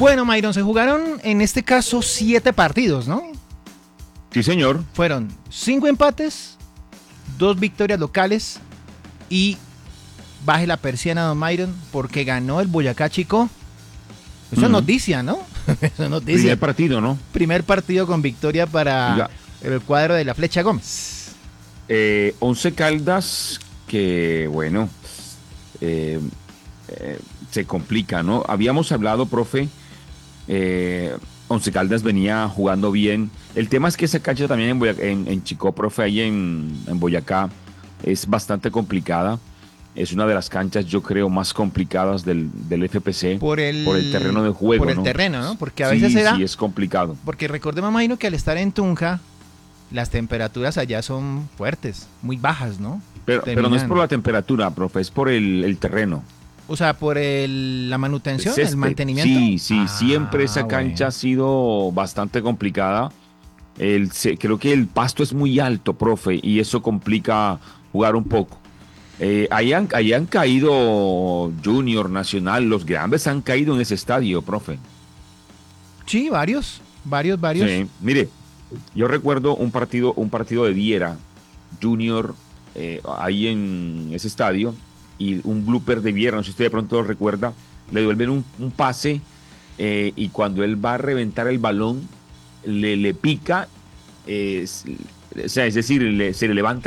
Bueno, Myron, se jugaron en este caso 7 partidos, ¿no? Sí, señor. Fueron 5 empates, 2 victorias locales y baje la persiana, don Myron, porque ganó el Boyacá Chico. Eso es noticia, ¿no? Eso es noticia. Primer partido, ¿no? Primer partido con victoria para Oiga, el cuadro de la Flecha Gómez. Once Caldas, que bueno, se complica, ¿no? Habíamos hablado, profe, Once Caldas venía jugando bien. El tema es que esa cancha también en Chicó, profe, ahí en Boyacá, es bastante complicada. Es una de las canchas, yo creo, más complicadas del FPC por el terreno de juego, por el ¿no? terreno, ¿no? Porque a veces sí, es complicado. Porque recordemos, imagino que al estar en Tunja, las temperaturas allá son fuertes, muy bajas, ¿no? Pero no es por la temperatura, profe, es por el terreno. O sea, por la manutención, el Césped. mantenimiento. Sí, siempre esa cancha ha sido bastante complicada. Creo que el pasto es muy alto, profe, y eso complica jugar un poco. Ahí han caído Junior, Nacional, los grandes han caído en ese estadio, profe. Sí, varios. Sí, mire, yo recuerdo un partido de Viera, Junior, ahí en ese estadio, y un blooper de Viera, no sé si usted de pronto lo recuerda, le devuelven un pase, y cuando él va a reventar el balón, le pica, o sea, es decir, se le levanta